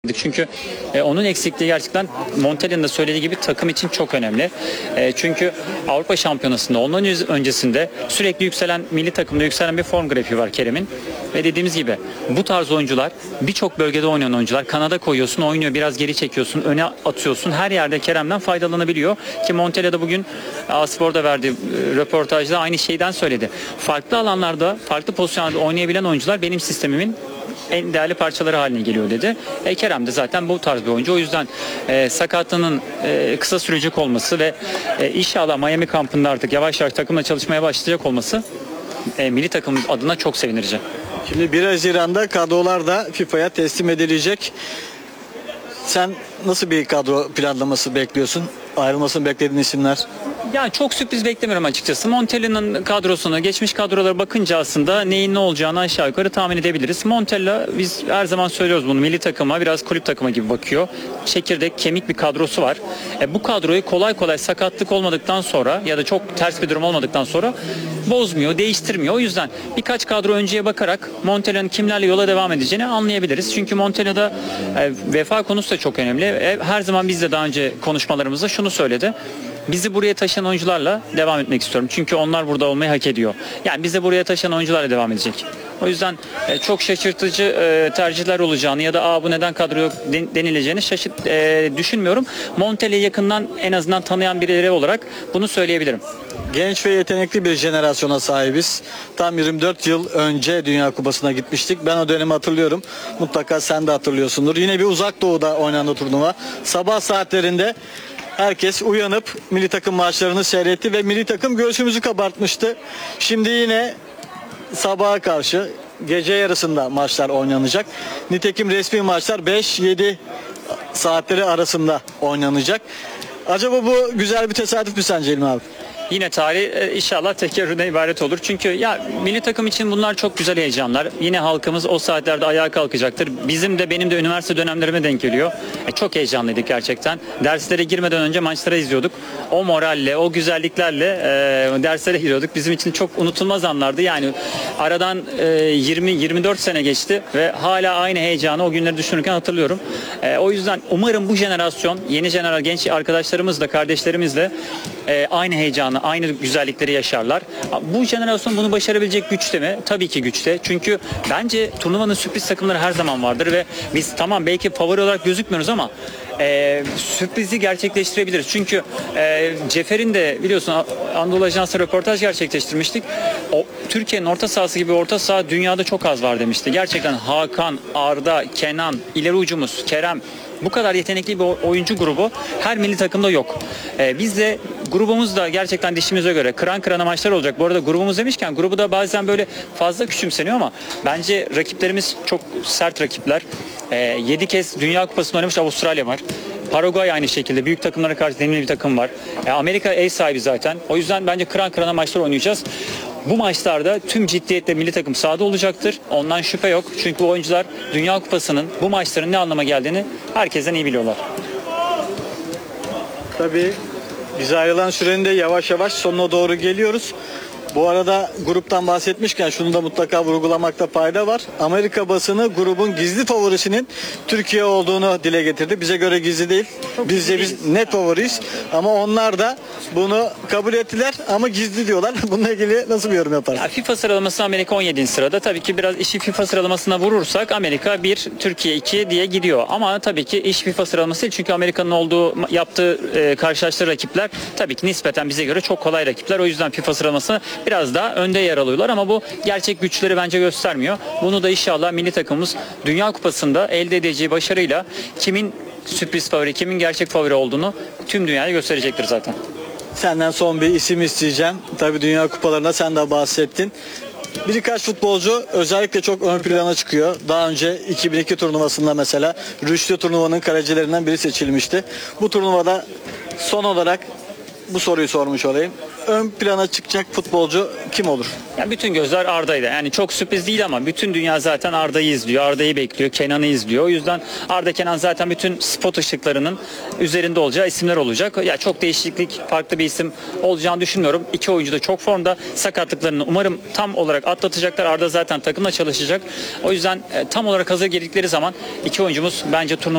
Çünkü onun eksikliği gerçekten Montella'nın da söylediği gibi takım için çok önemli. Çünkü Avrupa Şampiyonası'nda ondan öncesinde sürekli yükselen, milli takımda yükselen bir form grafiği var Kerem'in. Ve dediğimiz gibi bu tarz oyuncular, birçok bölgede oynayan oyuncular, kanada koyuyorsun, oynuyor, biraz geri çekiyorsun, öne atıyorsun. Her yerde Kerem'den faydalanabiliyor. Ki Montella da bugün A-Spor'da verdiği röportajda aynı şeyden söyledi. Farklı alanlarda, farklı pozisyonlarda oynayabilen oyuncular benim sistemimin en değerli parçaları haline geliyor dedi. Kerem de zaten bu tarz bir oyuncu. O yüzden sakatlığının kısa sürecek olması ve inşallah Miami kampında artık yavaş yavaş takımla çalışmaya başlayacak olması milli takım adına çok sevindirici. Şimdi 1 Haziran'da kadrolar da FIFA'ya teslim edilecek. Sen nasıl bir kadro planlaması bekliyorsun? Ayrılmasını beklediğin isimler? Yani çok sürpriz beklemiyorum açıkçası. Montella'nın kadrosuna, geçmiş kadrolara bakınca aslında neyin ne olacağını aşağı yukarı tahmin edebiliriz. Montella, biz her zaman söylüyoruz bunu, milli takıma biraz kulüp takımı gibi bakıyor. Çekirdek, kemik bir kadrosu var. Bu kadroyu kolay kolay sakatlık olmadıktan sonra ya da çok ters bir durum olmadıktan sonra bozmuyor, değiştirmiyor. O yüzden birkaç kadro önceye bakarak Montella'nın kimlerle yola devam edeceğini anlayabiliriz. Çünkü Montella'da vefa konusu da çok önemli. Her zaman biz de daha önce konuşmalarımızda şunu söyledi. Bizi buraya taşıyan oyuncularla devam etmek istiyorum. Çünkü onlar burada olmayı hak ediyor. Yani bizi buraya taşıyan oyuncularla devam edecek. O yüzden çok şaşırtıcı tercihler olacağını ya da bu neden kadro yok denileceğini düşünmüyorum. Montella'yı yakından en azından tanıyan birileri olarak bunu söyleyebilirim. Genç ve yetenekli bir jenerasyona sahibiz. Tam 24 yıl önce Dünya Kupası'na gitmiştik. Ben o dönemi hatırlıyorum. Mutlaka sen de hatırlıyorsundur. Yine bir Uzak Doğu'da oynandı turnuva. Sabah saatlerinde herkes uyanıp milli takım maçlarını seyretti ve milli takım göğsümüzü kabartmıştı. Şimdi yine sabaha karşı gece yarısında maçlar oynanacak. Nitekim resmi maçlar 5-7 saatleri arasında oynanacak. Acaba bu güzel bir tesadüf mü sence İlmi abi? Yine tarih inşallah tekerrürden ibaret olur. Çünkü ya milli takım için bunlar çok güzel heyecanlar. Yine halkımız o saatlerde ayağa kalkacaktır. Bizim de benim de üniversite dönemlerime denk geliyor. Çok heyecanlıydık gerçekten. Derslere girmeden önce maçları izliyorduk. O moralle, o güzelliklerle derslere giriyorduk. Bizim için çok unutulmaz anlardı. Yani aradan 20-24 sene geçti ve hala aynı heyecanı o günleri düşünürken hatırlıyorum. O yüzden umarım bu jenerasyon, yeni jenerasyon genç arkadaşlarımızla, kardeşlerimizle aynı heyecanı, aynı güzellikleri yaşarlar. Bu jenerasyon bunu başarabilecek güçte mi? Tabii ki güçte. Çünkü bence turnuvanın sürpriz takımları her zaman vardır ve biz tamam belki favori olarak gözükmüyoruz ama sürprizi gerçekleştirebiliriz. Çünkü Cefer'in de biliyorsun Anadolu Ajansı'na röportaj gerçekleştirmiştik. Türkiye'nin orta sahası gibi orta saha dünyada çok az var demişti. Gerçekten Hakan, Arda, Kenan, ileri ucumuz, Kerem, bu kadar yetenekli bir oyuncu grubu her milli takımda yok. Biz de grubumuz da gerçekten dişimize göre kıran kırana maçlar olacak. Bu arada grubumuz demişken grubu da bazen böyle fazla küçümseniyor ama bence rakiplerimiz çok sert rakipler. 7 kez Dünya Kupası'nda oynamış Avustralya var. Paraguay aynı şekilde büyük takımlara karşı deneyimli bir takım var. Amerika ev sahibi zaten. O yüzden bence kıran kırana maçlar oynayacağız. Bu maçlarda tüm ciddiyetle milli takım sahada olacaktır. Ondan şüphe yok. Çünkü bu oyuncular Dünya Kupası'nın bu maçların ne anlama geldiğini herkesten iyi biliyorlar. Tabii bize ayrılan sürenin de yavaş yavaş sonuna doğru geliyoruz. Bu arada gruptan bahsetmişken şunu da mutlaka vurgulamakta fayda var. Amerika basını grubun gizli favorisinin Türkiye olduğunu dile getirdi. Bize göre gizli değil. Biz net favoriyiz. Ama onlar da bunu kabul ettiler ama gizli diyorlar. Bununla ilgili nasıl bir yorum yaparsın? FIFA sıralaması Amerika 17. sırada. Tabii ki biraz işi FIFA sıralamasına vurursak Amerika 1, Türkiye 2 diye gidiyor. Ama tabii ki iş FIFA sıralaması değil. Çünkü Amerika'nın yaptığı karşılaştığı rakipler tabii ki nispeten bize göre çok kolay rakipler. O yüzden FIFA sıralaması biraz daha önde yer alıyorlar ama bu gerçek güçleri bence göstermiyor. Bunu da inşallah milli takımımız Dünya Kupası'nda elde edeceği başarıyla kimin sürpriz favori, kimin gerçek favori olduğunu tüm dünyaya gösterecektir zaten. Senden son bir isim isteyeceğim. Tabii Dünya Kupalarında sen de bahsettin. Birkaç futbolcu özellikle çok ön plana çıkıyor. Daha önce 2002 turnuvasında mesela Rüştü turnuvanın kalecilerinden biri seçilmişti. Bu turnuvada son olarak bu soruyu sormuş olayım. Ön plana çıkacak futbolcu kim olur? Yani bütün gözler Arda'ydı. Yani çok sürpriz değil ama bütün dünya zaten Arda'yı izliyor. Arda'yı bekliyor. Kenan'ı izliyor. O yüzden Arda, Kenan zaten bütün spot ışıklarının üzerinde olacağı isimler olacak. Ya çok değişiklik, farklı bir isim olacağını düşünmüyorum. İki oyuncu da çok formda. Sakatlıklarını umarım tam olarak atlatacaklar. Arda zaten takımla çalışacak. O yüzden tam olarak hazır geldikleri zaman iki oyuncumuz bence turnuva